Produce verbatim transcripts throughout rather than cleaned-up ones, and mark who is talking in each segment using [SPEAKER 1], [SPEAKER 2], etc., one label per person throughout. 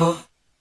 [SPEAKER 1] tiempo.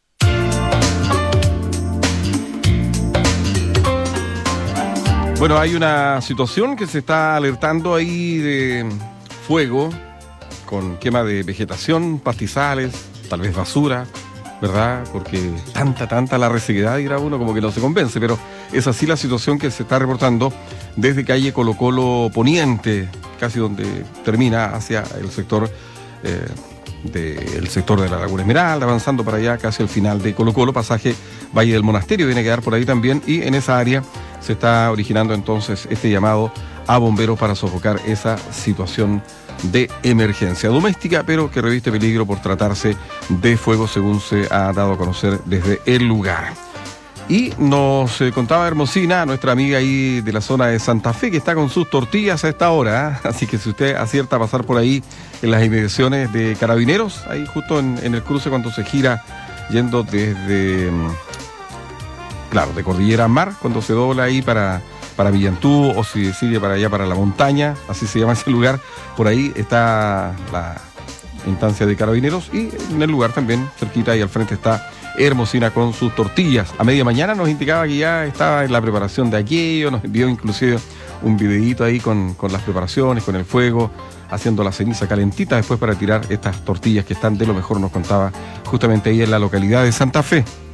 [SPEAKER 2] Bueno, hay una situación que se está alertando ahí de fuego con quema de vegetación, pastizales, tal vez basura, ¿verdad? Porque tanta, tanta la resequedad, dirá uno, como que no se convence, pero es así la situación que se está reportando desde calle Colo Colo Poniente, casi donde termina hacia el sector eh, del sector de la Laguna Esmeralda, avanzando para allá casi al final de Colo Colo, pasaje Valle del Monasterio, viene a quedar por ahí también, y en esa área se está originando entonces este llamado a bomberos para sofocar esa situación de emergencia doméstica, pero que reviste peligro por tratarse de fuego, según se ha dado a conocer desde el lugar. Y nos eh, contaba Hermosina, nuestra amiga ahí de la zona de Santa Fe, que está con sus tortillas a esta hora, ¿eh? Así que si usted acierta a pasar por ahí en las inmediaciones de Carabineros, ahí justo en, en el cruce cuando se gira yendo desde, claro, de Cordillera a Mar, cuando se dobla ahí para, para Villantú, o si sigue para allá para la montaña, así se llama ese lugar, por ahí está la instancia de Carabineros, y en el lugar también, cerquita, y al frente está Hermosina con sus tortillas. A media mañana nos indicaba que ya estaba en la preparación de aquello, nos envió inclusive un videíto ahí con, con las preparaciones, con el fuego, haciendo la ceniza calentita después para tirar estas tortillas que están de lo mejor, nos contaba justamente ahí en la localidad de Santa Fe.